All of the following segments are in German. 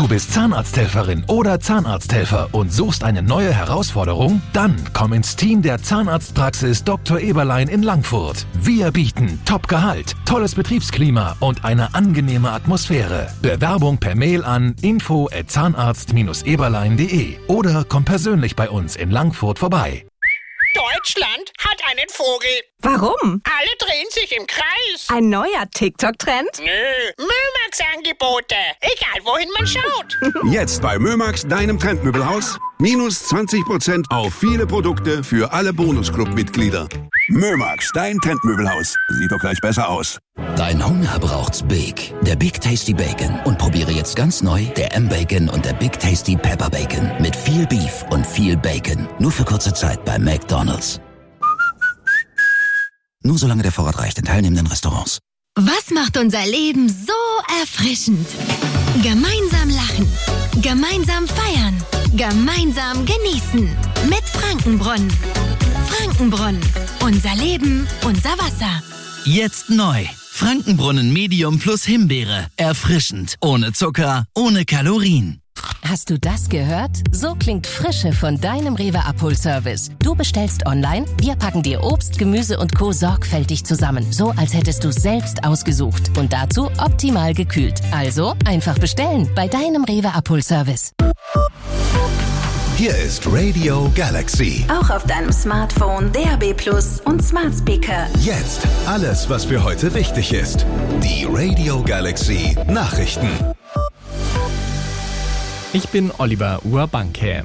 bist Zahnarzthelferin oder Zahnarzthelfer und suchst eine neue Herausforderung? Dann komm ins Team der Zahnarztpraxis Dr. Eberlein in Langfurt. Wir bieten Top-Gehalt, tolles Betriebsklima und eine angenehme Atmosphäre. Bewerbung per Mail an info@zahnarzt-eberlein.de oder komm persönlich bei uns in Langfurt vorbei. Deutschland hat einen Vogel. Warum? Alle drehen sich im Kreis. Ein neuer TikTok-Trend? Nö, Mömax-Angebote. Egal, wohin man schaut. Jetzt bei Mömax, deinem Trendmöbelhaus. Minus 20% auf viele Produkte für alle Bonusclub-Mitglieder. Mömax, dein Trendmöbelhaus. Sieht doch gleich besser aus. Dein Hunger braucht's Big. Der Big Tasty Bacon. Und probiere jetzt ganz neu der M-Bacon und der Big Tasty Pepper Bacon. Mit viel Beef und viel Bacon. Nur für kurze Zeit bei McDonald's. Nur solange der Vorrat reicht in teilnehmenden Restaurants. Was macht unser Leben so erfrischend? Gemeinsam lachen. Gemeinsam feiern. Gemeinsam genießen. Mit Frankenbrunnen. Frankenbrunnen. Unser Leben, unser Wasser. Jetzt neu. Frankenbrunnen Medium plus Himbeere. Erfrischend. Ohne Zucker, ohne Kalorien. Hast du das gehört? So klingt Frische von deinem Rewe-Abholservice. Du bestellst online, wir packen dir Obst, Gemüse und Co. sorgfältig zusammen. So, als hättest du selbst ausgesucht. Und dazu optimal gekühlt. Also einfach bestellen bei deinem Rewe-Abholservice. Hier ist Radio Galaxy. Auch auf deinem Smartphone, DAB+ und Smart Speaker. Jetzt alles, was für heute wichtig ist. Die Radio Galaxy Nachrichten. Ich bin Oliver Urbanke.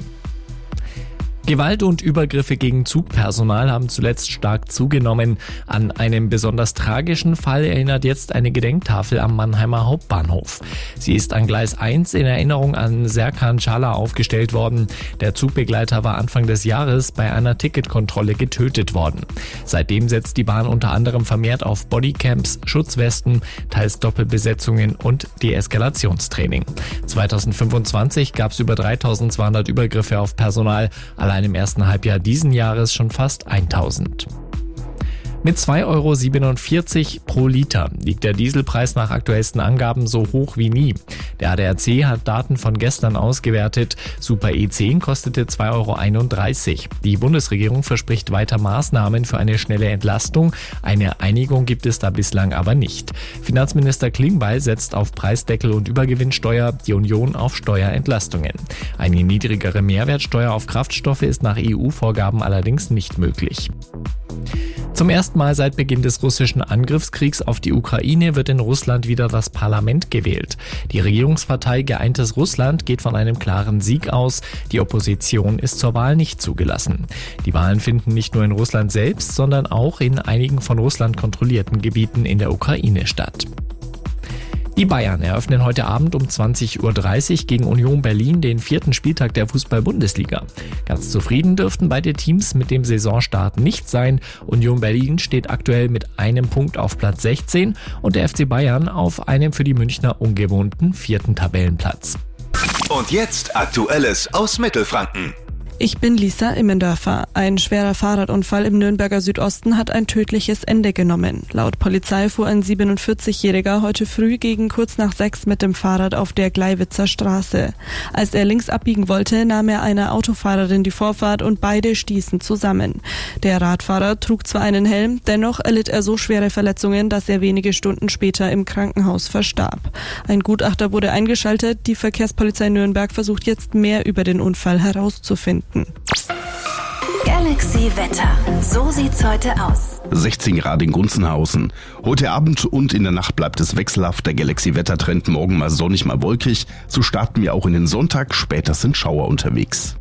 Gewalt und Übergriffe gegen Zugpersonal haben zuletzt stark zugenommen. An einen besonders tragischen Fall erinnert jetzt eine Gedenktafel am Mannheimer Hauptbahnhof. Sie ist an Gleis 1 in Erinnerung an Serkan Çağlar aufgestellt worden. Der Zugbegleiter war Anfang des Jahres bei einer Ticketkontrolle getötet worden. Seitdem setzt die Bahn unter anderem vermehrt auf Bodycams, Schutzwesten, teils Doppelbesetzungen und Deeskalationstraining. 2025 gab es über 3200 Übergriffe auf Personal, allein im ersten Halbjahr diesen Jahres schon fast 1000. Mit 2,47 € pro Liter liegt der Dieselpreis nach aktuellsten Angaben so hoch wie nie. Der ADAC hat Daten von gestern ausgewertet. Super E10 kostete 2,31 €. Die Bundesregierung verspricht weiter Maßnahmen für eine schnelle Entlastung. Eine Einigung gibt es da bislang aber nicht. Finanzminister Klingbeil setzt auf Preisdeckel und Übergewinnsteuer, die Union auf Steuerentlastungen. Eine niedrigere Mehrwertsteuer auf Kraftstoffe ist nach EU-Vorgaben allerdings nicht möglich. Zum ersten Mal seit Beginn des russischen Angriffskriegs auf die Ukraine wird in Russland wieder das Parlament gewählt. Die Regierungspartei Geeintes Russland geht von einem klaren Sieg aus. Die Opposition ist zur Wahl nicht zugelassen. Die Wahlen finden nicht nur in Russland selbst, sondern auch in einigen von Russland kontrollierten Gebieten in der Ukraine statt. Die Bayern eröffnen heute Abend um 20:30 Uhr gegen Union Berlin den 4. Spieltag der Fußball-Bundesliga. Ganz zufrieden dürften beide Teams mit dem Saisonstart nicht sein. Union Berlin steht aktuell mit einem Punkt auf Platz 16 und der FC Bayern auf einem für die Münchner ungewohnten 4. Tabellenplatz. Und jetzt Aktuelles aus Mittelfranken. Ich bin Lisa Immendörfer. Ein schwerer Fahrradunfall im Nürnberger Südosten hat ein tödliches Ende genommen. Laut Polizei fuhr ein 47-Jähriger heute früh gegen kurz nach 6 mit dem Fahrrad auf der Gleiwitzer Straße. Als er links abbiegen wollte, nahm er einer Autofahrerin die Vorfahrt und beide stießen zusammen. Der Radfahrer trug zwar einen Helm, dennoch erlitt er so schwere Verletzungen, dass er wenige Stunden später im Krankenhaus verstarb. Ein Gutachter wurde eingeschaltet. Die Verkehrspolizei Nürnberg versucht jetzt mehr über den Unfall herauszufinden. Galaxy Wetter. So sieht's heute aus. 16 Grad in Gunzenhausen. Heute Abend und in der Nacht bleibt es wechselhaft. Der Galaxy-Wettertrend morgen mal sonnig, mal wolkig. So starten wir auch in den Sonntag. Später sind Schauer unterwegs.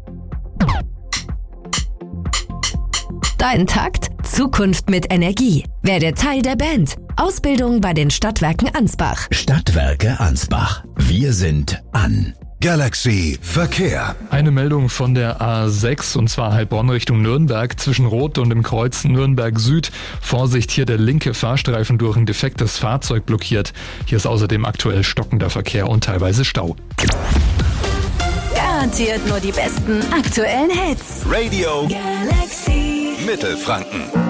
Dein Takt? Zukunft mit Energie. Werde Teil der Band. Ausbildung bei den Stadtwerken Ansbach. Stadtwerke Ansbach. Wir sind an. Galaxy Verkehr. Eine Meldung von der A6 und zwar Heilbronn Richtung Nürnberg zwischen Rot und dem Kreuz Nürnberg Süd. Vorsicht, hier der linke Fahrstreifen durch ein defektes Fahrzeug blockiert. Hier ist außerdem aktuell stockender Verkehr und teilweise Stau. Garantiert nur die besten aktuellen Hits. Radio Galaxy Mittelfranken.